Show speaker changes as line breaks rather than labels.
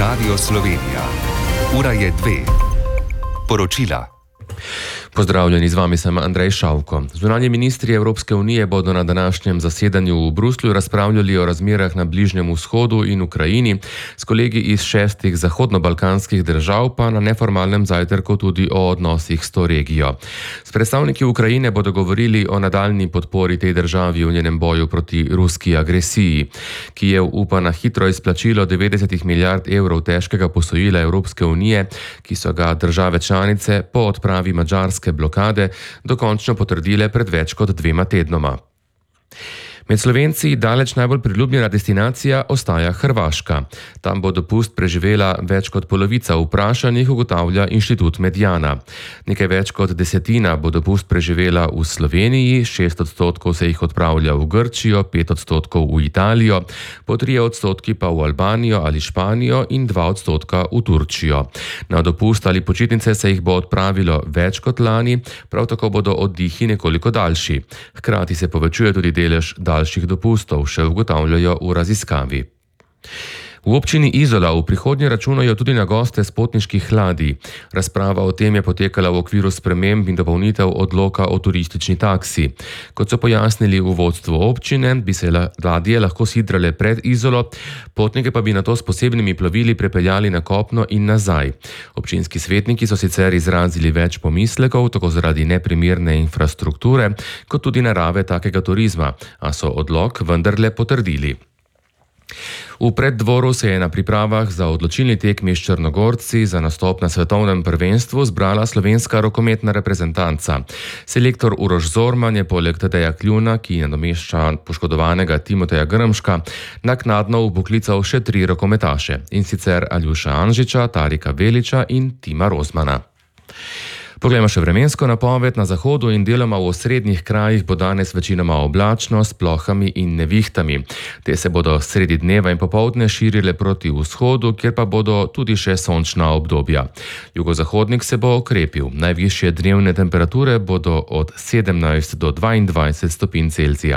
Radio Slovenija. Ura je 2. Poročila.
Pozdravljeni, z vami sem Andrej Šavko. Zunanji ministri Evropske unije bodo na današnjem zasedanju v Bruslju razpravljali o razmerah na Bližnjem vzhodu in Ukrajini, s kolegi iz 6 zahodno-balkanskih držav pa na neformalnem zajtrku tudi o odnosih s to regijo. S predstavniki Ukrajine bodo govorili o nadaljnji podpori tej državi v njenem boju proti ruski agresiji. Kijev upa na hitro izplačilo 90 milijard evrov težkega posojila Evropske unije, ki so ga države članice po odpravi madžarske blokade dokončno potrdile pred več kot 2 tednoma. Med Slovenci daleč najbolj priljubljena destinacija ostaja Hrvaška. Tam bo dopust preživela več kot polovica vprašanih, ugotavlja Inštitut Mediana. Nekaj več kot desetina bo dopust preživela v Sloveniji, 6% se jih odpravlja v Grčijo, 5% v Italijo, po 3% pa v Albanijo ali Španijo in 2% v Turčijo. Na dopust ali počitnice se jih bo odpravilo več kot lani, prav tako bodo oddihi nekoliko daljši. Hkrati se povečuje tudi delež daljših dopustov, še ugotavljajo v raziskavi. V občini Izola v prihodnje računajo tudi na goste s potniških ladij. Razprava o tem je potekala v okviru sprememb in dopolnitev odloka o turistični taksi. Kot so pojasnili v vodstvu občine, bi se ladje lahko sidrale pred Izolo, potnike pa bi nato s posebnimi plovili prepeljali na kopno in nazaj. Občinski svetniki so sicer izrazili več pomislekov, tako zaradi neprimerne infrastrukture, kot tudi narave takega turizma, a so odlok vendarle potrdili. V preddvoru se je na pripravah za odločilni tekmi s Črnogorci za nastop na svetovnem prvenstvu zbrala slovenska rokometna reprezentanca. Selektor Uroš Zorman je poleg Tadeja Kljuna, ki nadomešča poškodovanega Timoteja Grmška, naknadno vpoklical še 3 rokometaše, in sicer Aljuša Anžiča, Tarika Veliča in Tima Rozmana. Poglejmo še vremensko napoved. Na zahodu in deloma v osrednjih krajih bo danes večinoma oblačno s plohami in nevihtami. Te se bodo sredi dneva in popoldne širile proti vzhodu, kjer pa bodo tudi še sončna obdobja. Jugozahodnik se bo okrepil. Najvišje dnevne temperature bodo od 17 do 22 stopinj Celzija.